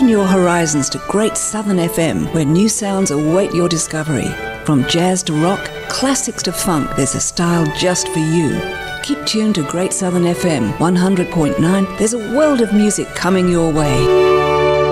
Broaden your horizons to Great Southern FM, where new sounds await your discovery. From jazz to rock, classics to funk, there's a style just for you. Keep tuned to Great Southern FM 100.9. There's a world of music coming your way.